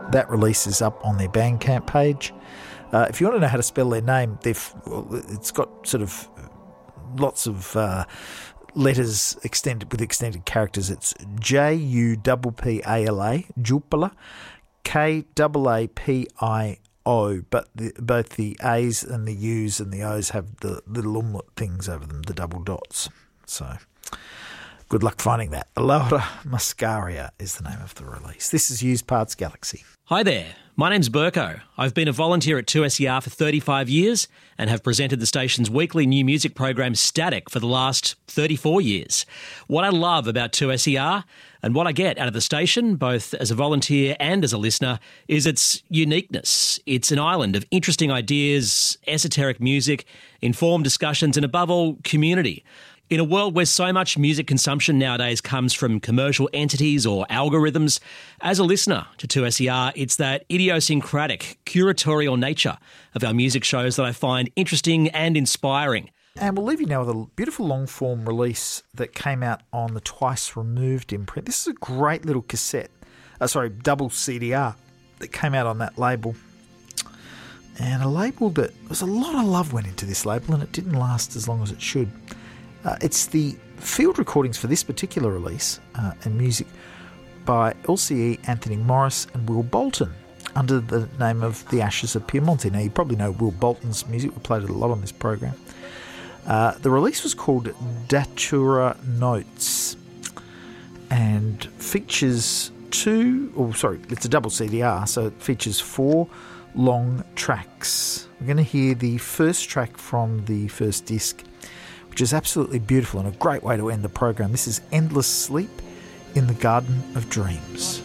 That release is up on their Bandcamp page. If you want to know how to spell their name, it's got sort of lots of letters extended characters. It's Juppala, Juppala, Kaapio, but both the A's and the U's and the O's have the little umlaut things over them, the double dots. So good luck finding that. Laura Muscaria is the name of the release. This is Used Parts Galaxy. Hi there, my name's Burko. I've been a volunteer at 2SER for 35 years and have presented the station's weekly new music program Static for the last 34 years. What I love about 2SER and what I get out of the station, both as a volunteer and as a listener, is its uniqueness. It's an island of interesting ideas, esoteric music, informed discussions and above all, community. In a world where so much music consumption nowadays comes from commercial entities or algorithms, as a listener to 2SER, it's that idiosyncratic, curatorial nature of our music shows that I find interesting and inspiring. And we'll leave you now with a beautiful long-form release that came out on the Twice Removed imprint. This is a great little double CDR that came out on that label. And a label that, there's a lot of love went into this label and it didn't last as long as it should. It's the field recordings for this particular release and music by LCE, Anthony Morris and Will Bolton under the name of The Ashes of Piemonte. Now, you probably know Will Bolton's music. We played it a lot on this program. The release was called Datura Notes and features it's a double CDR, so it features 4 long tracks. We're going to hear the first track from the first disc, which is absolutely beautiful and a great way to end the program. This is Endless Sleep in the Garden of Dreams.